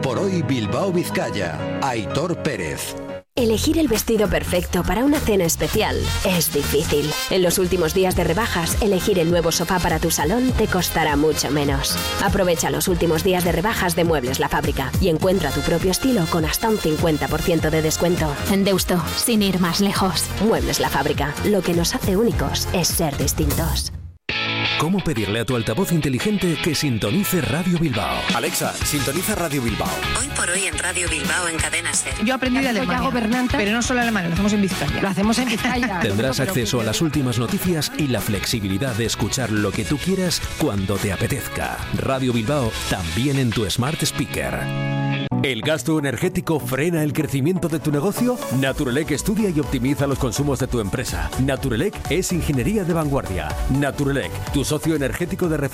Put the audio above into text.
por hoy Bilbao Vizcaya. Aitor Pérez. Elegir el vestido perfecto para una cena especial es difícil. En los últimos días de rebajas, elegir el nuevo sofá para tu salón te costará mucho menos. Aprovecha los últimos días de rebajas de Muebles La Fábrica y encuentra tu propio estilo con hasta un 50% de descuento. En Deusto, sin ir más lejos. Muebles La Fábrica. Lo que nos hace únicos es ser distintos. ¿Cómo pedirle a tu altavoz inteligente que sintonice Radio Bilbao? Alexa, sintoniza Radio Bilbao. Hoy por hoy en Radio Bilbao en Cadena SER. Yo aprendí de Alemania, pero no solo alemán, lo hacemos en Vizcaya. Lo hacemos en Vizcaya. Tendrás acceso a las últimas noticias y la flexibilidad de escuchar lo que tú quieras cuando te apetezca. Radio Bilbao también en tu Smart Speaker. ¿El gasto energético frena el crecimiento de tu negocio? Naturelec estudia y optimiza los consumos de tu empresa. Naturelec es ingeniería de vanguardia. Naturelec, tu socio energético de referencia.